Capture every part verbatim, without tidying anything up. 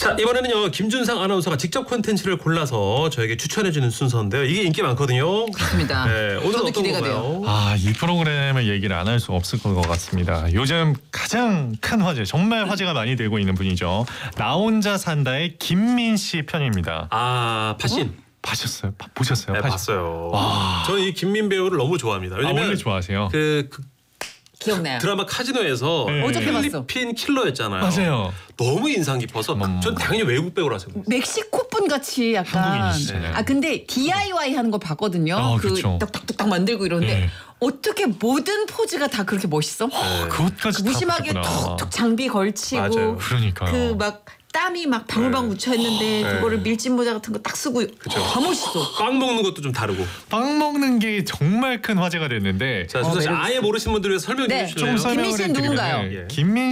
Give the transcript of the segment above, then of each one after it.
자, 이번에는요 김준상 아나운서가 직접 콘텐츠를 골라서 저에게 추천해주는 순서인데요. 이게 인기 많거든요. 그렇습니다. 네, 오늘 저도 어떤 기대가 건가요? 돼요. 아, 이 프로그램을 얘기를 안 할 수 없을 것 같습니다. 요즘 가장 큰 화제, 정말 화제가 많이 되고 있는 분이죠. 나 혼자 산다의 김민 씨 편입니다. 아, 파신. 어? 봐셨어요? 봐- 보셨어요? 네, 파신? 봤어요. 와. 저는 이 김민 배우를 너무 좋아합니다. 아, 왜냐면 원래 좋아하세요? 그, 그 기억나요. 드라마 카지노에서 네. 어저께 봤어. 필리핀 킬러였잖아요. 맞아요. 너무 인상 깊어서 음. 전 당연히 외국 배우라서 그랬어요. 멕시코 분 같이 약간. 한국인이시잖아요. 아 근데 디아이와이 하는 거 봤거든요. 아, 그 그쵸. 딱딱딱딱 만들고 이러는데 네. 어떻게 모든 포즈가 다 그렇게 멋있어? 네. 그것까지 다 무심하게 보셨구나. 툭툭 장비 걸치고 맞아요. 그러니까요. 그 막 땀이 막 방울방울 네. 묻혀 있는데 네. 그거를 밀짚 모자 같은 거 딱 쓰고 다 멋있어. 빵 먹는 것도 좀 다르고. 빵 먹는 게 정말 큰 화제가 됐는데 자, 어, 그래서 매력 아예 모르시는 분들 위해서 설명 좀 네. 해주실래요? 좀 설명을 김민 씨는 해드리면은 누군가요? 예. 김민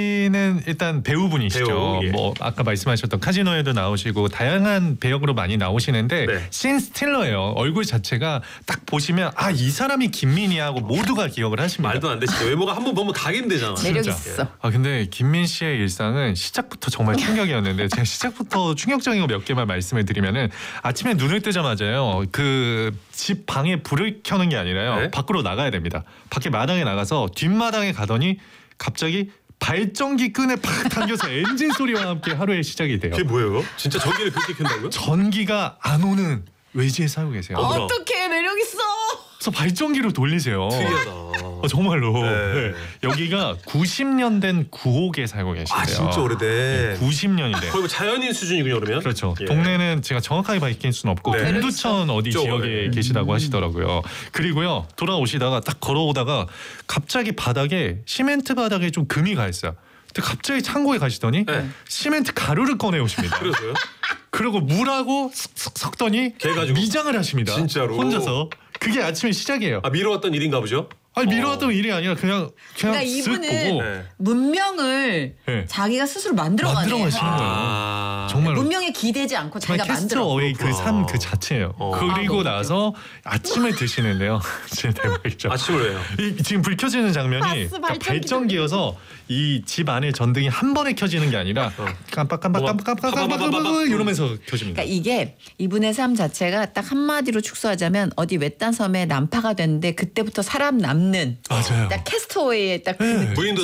씨는 일단 배우분이시죠. 배우, 예. 뭐 아까 말씀하셨던 카지노에도 나오시고 다양한 배역으로 많이 나오시는데 네. 신 스틸러예요. 얼굴 자체가 딱 보시면 아, 이 사람이 김민이야 하고 모두가 기억을 하십니다. 말도 안 되시죠. 외모가 한번 보면 각인되잖아. 매력 진짜. 있어. 아 근데 김민 씨의 일상은 시작부터 정말 충격이었는데 제가 시작부터 충격적인 거 몇 개만 말씀을 드리면은 아침에 눈을 뜨자마자요 그 집 방에 불을 켜는 게 아니라요 네? 밖으로 나가야 됩니다. 밖에 마당에 나가서 뒷마당에 가더니 갑자기 발전기 끈에 팍 당겨서 엔진 소리와 함께 하루의 시작이 돼요. 그게 뭐예요? 진짜 전기를 그렇게 켠다고요? 전기가 안 오는 외지에 살고 계세요. 어, 그럼. 어떻게 매력 있어? 그래서 발전기로 돌리세요. 특이하다. 어, 정말로. 네. 네. 여기가 구십 년 된 구옥에 살고 계시대요. 아, 진짜 오래돼. 구십 년인데. 거의 뭐 자연인 수준이군요, 그러면. 그렇죠. 예. 동네는 제가 정확하게 밝힐 수는 없고 네. 동두천 어디 이쪽으로, 지역에 네. 계시다고 하시더라고요. 그리고요 돌아오시다가 딱 걸어오다가 갑자기 바닥에 시멘트 바닥에 좀 금이 가 있어요. 근데 갑자기 창고에 가시더니 네. 시멘트 가루를 꺼내 오십니다. 그래서요? 그리고 물하고 쓱쓱 섞더니 걔 가지고? 미장을 하십니다. 진짜로? 혼자서. 그게 아침에 시작이에요. 아, 미뤄왔던 일인가 보죠? 아니 미뤄왔던 일이 아니라 그냥 그냥 그러니까 쓱 이분은 보고 네. 문명을 네. 자기가 스스로 만들어가네. 만들어 가시는 거예요. 아. 정말로. 문명에 기대지 않고 정말 자기가 캐스트 만들어. 어웨이 그 삶 그 자체예요. 어. 그리고 아, 너무 나서 아침을 드시는데요. 진짜 대박이죠. 아침을 왜요? 이, 지금 불 켜지는 장면이 가스 그러니까 발전기 발전기여서 이 집 안에 전등이 한 번에 켜지는 게 아니라 어. 깜빡깜빡깜빡깜빡깜빡 이러면서 켜집니다. 그러니까 이게 이분의 삶 자체가 딱 한마디로 축소하자면 어디 외딴 섬에 난파가 됐는데 그때부터 사람 남는 맞아요. 딱 캐스터웨이의 딱 그 네. 부인도